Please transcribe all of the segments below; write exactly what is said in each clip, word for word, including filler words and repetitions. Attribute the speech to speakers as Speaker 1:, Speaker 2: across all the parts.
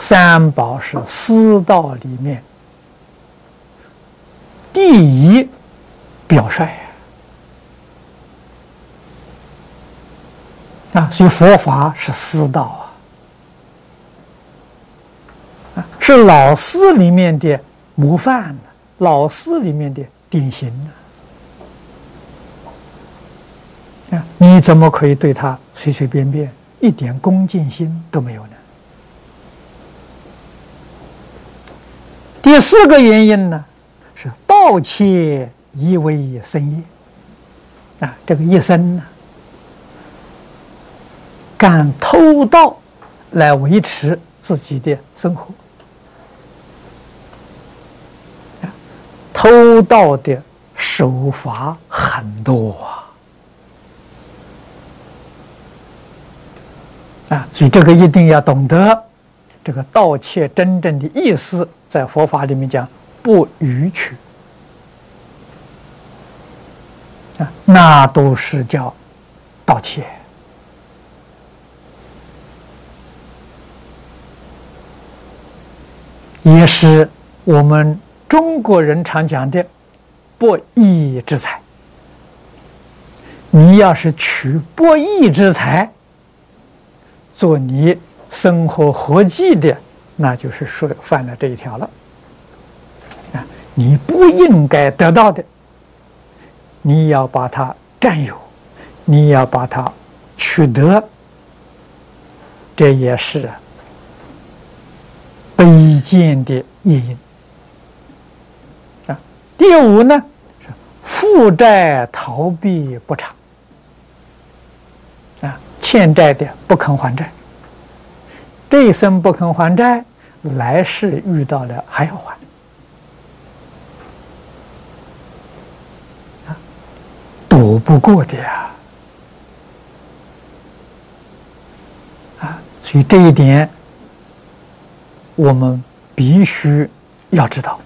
Speaker 1: 三宝是四道里面第一表率啊，所以佛法是四道啊，啊是老师里面的模范，老师里面的典型啊，你怎么可以对他随随便便，一点恭敬心都没有呢？第四个原因呢，是盗窃以为生业啊，这个一生呢，干偷盗来维持自己的生活，啊，偷盗的手法很多啊，啊，所以这个一定要懂得。这个盗窃真正的意思，在佛法里面讲不逾矩啊，那都是叫盗窃。也是我们中国人常讲的不义之财。你要是取不义之财做你生活活计的，那就是说犯了这一条了啊！你不应该得到的，你要把它占有，你要把它取得，这也是卑贱的业因啊。第五呢，是负债逃避不偿啊，欠债的不肯还债。这一生不肯还债，来世遇到了还要还，啊，躲不过的呀，啊，所以这一点我们必须要知道，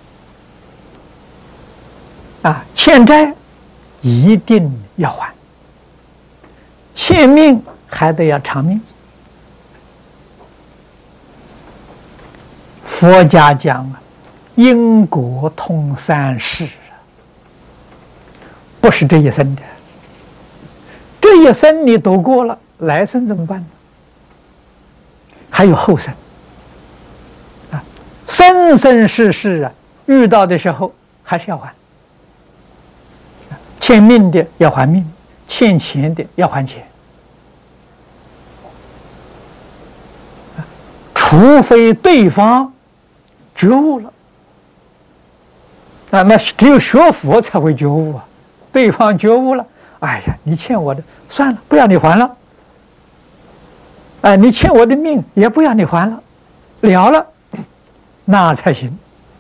Speaker 1: 啊，欠债一定要还，欠命还得要偿命。佛家讲啊，因果通三世，不是这一生的。这一生你躲过了，来生怎么办呢？还有后生啊，生生世世啊，遇到的时候还是要还。欠命的要还命，欠钱的要还钱。除非对方觉悟了啊，那只有学佛才会觉悟啊。对方觉悟了，哎呀，你欠我的，算了，不要你还了。哎，你欠我的命，也不要你还了，了了，那才行。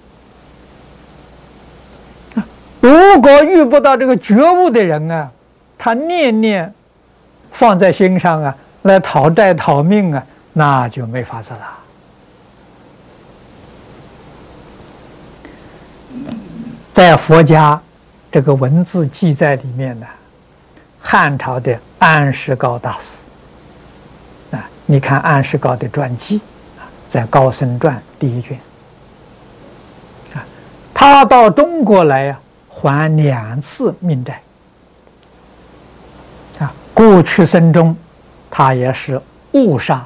Speaker 1: 如果遇不到这个觉悟的人啊，他念念放在心上啊，来讨债讨命啊，那就没法子了。在佛家这个文字记载里面呢，汉朝的安世高大师啊，你看安世高的传记啊，在《高僧传》第一卷啊，他到中国来呀、啊，还两次命债啊，过去生中他也是误杀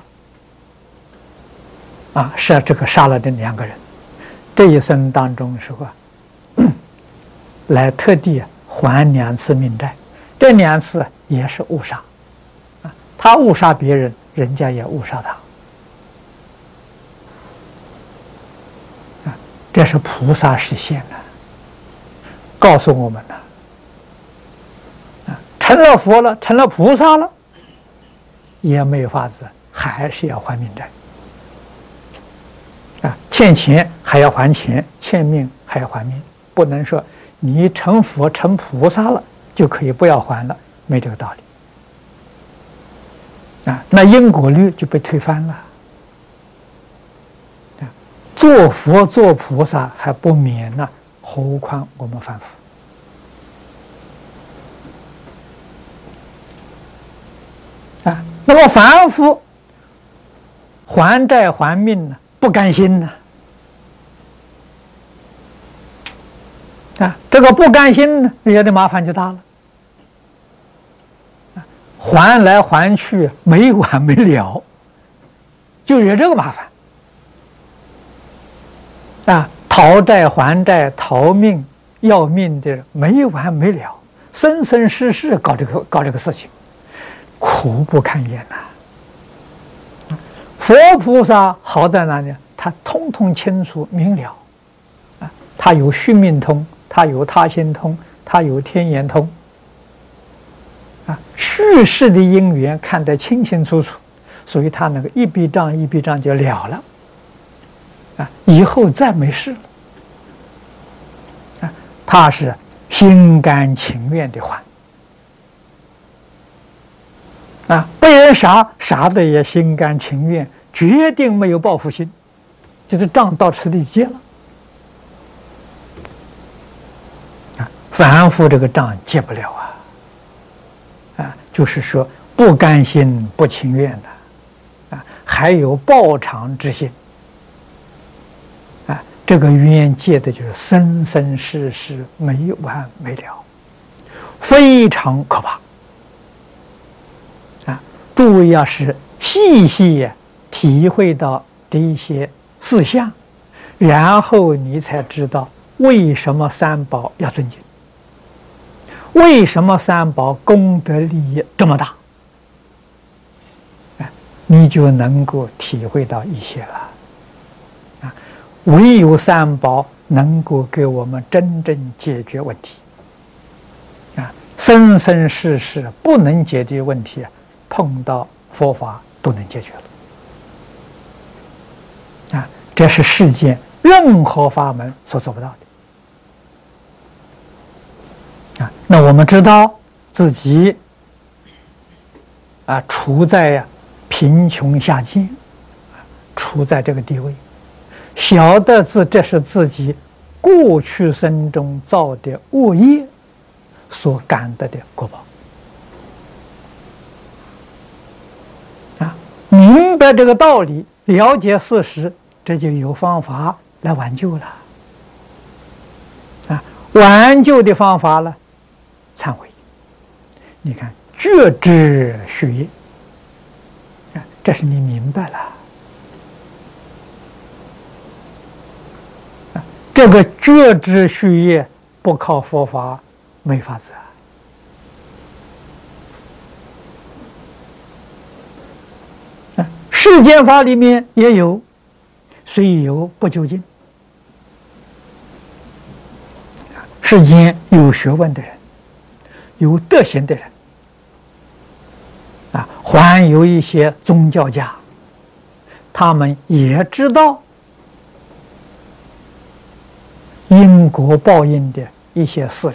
Speaker 1: 啊，是这个杀了这两个人，这一生当中是吧？来特地还两次命债，这两次也是误杀，啊，他误杀别人，人家也误杀他，啊，这是菩萨实现的，告诉我们了，啊，成了佛了，成了菩萨了，也没有法子，还是要还命债，啊，欠钱还要还钱，欠命还要还命，不能说。你成佛成菩萨了，就可以不要还了，没这个道理啊！那因果律就被推翻了。啊，做佛做菩萨还不免呢，何况我们凡夫啊？那么凡夫还债还命呢，不甘心呢。啊，这个不甘心呢，惹的麻烦就大了。还来还去没完没了，就惹这个麻烦。啊，讨债还债、逃命要命的没完没了，生生世世搞这个搞这个事情，苦不堪言呐、啊。佛菩萨好在哪里？他通通清楚明了，啊，他有须命通，他有他心通，他有天眼通，啊，叙事的因缘看得清清楚楚，所以他那个一笔账一笔账就了了，啊，以后再没事了，啊，他是心甘情愿的还，啊，被人杀杀的也心甘情愿，决定没有报复心，就是账到此地结了。啊，凡夫这个账结不了啊，啊，就是说不甘心不情愿的，啊，还有报偿之心，啊，这个冤结的就是生生世世没完没了，非常可怕。啊，注意要是细细体会到这一些事项，然后你才知道为什么三宝要尊敬，为什么三宝功德利益这么大，哎，你就能够体会到一些了。啊，唯有三宝能够给我们真正解决问题。啊，生生世世不能解决问题，碰到佛法都能解决了。啊，这是世间任何法门所做不到的。啊，那我们知道自己啊处在呀、啊、贫穷下贱，处在这个地位，晓得自这是自己过去生中造的恶业所感得的果报。啊，明白这个道理，了解事实，这就有方法来挽救了。啊，挽救的方法呢，忏悔。你看，觉知续业，啊，这是你明白了。啊，这个觉知续业不靠佛法没法子啊。世间法里面也有，虽有不究竟。世间有学问的人，有德行的人，啊，还有一些宗教家，他们也知道因果报应的一些事理，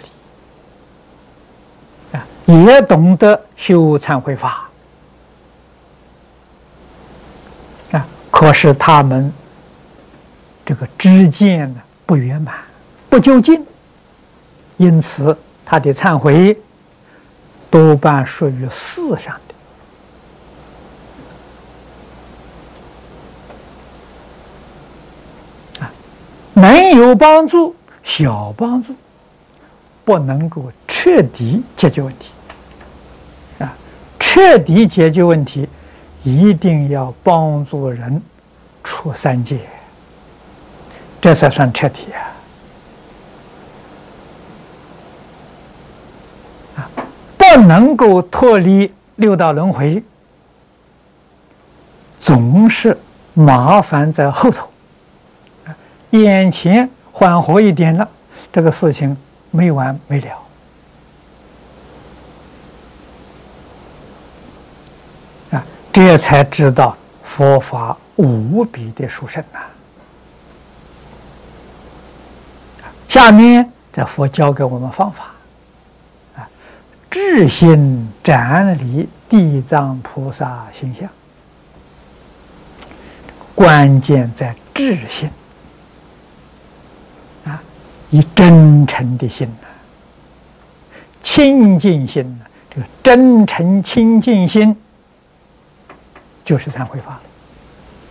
Speaker 1: 啊，也懂得修忏悔法。啊，可是他们这个知见呢不圆满，不究竟，因此他的忏悔多半属于事上的，啊，能有帮助，小帮助，不能够彻底解决问题。啊，彻底解决问题，一定要帮助人出三界，这才算彻底啊！啊，不能够脱离六道轮回，总是麻烦在后头。啊，眼前缓和一点了，这个事情没完没了。这才知道佛法无比的殊胜呐！下面这佛教给我们方法啊，至心展离地藏菩萨形象，关键在至心啊，以真诚的心呐，清净心呐，这个真诚清净心。就是忏悔法了。